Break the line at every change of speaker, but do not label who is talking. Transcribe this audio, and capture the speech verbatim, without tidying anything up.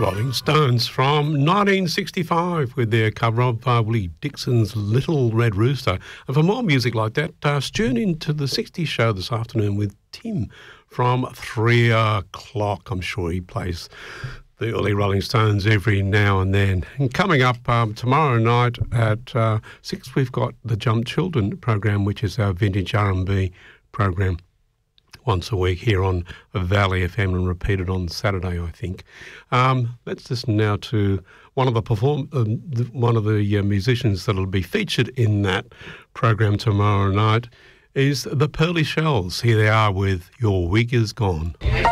Rolling Stones from nineteen sixty-five with their cover of uh, Willie Dixon's Little Red Rooster. And for more music like that, uh, tune into the sixties show this afternoon with Tim from three o'clock. I'm sure he plays the early Rolling Stones every now and then. And coming up um, tomorrow night at uh, six, we've got the Jump Children program, which is our vintage R and B program. Once a week here on Valley F M and repeated on Saturday, I think. Um, let's listen now to one of the perform uh, the, one of the uh, musicians that will be featured in that program tomorrow night is the Pearly Shells. Here they are with Your Wig Is Gone.
Yeah.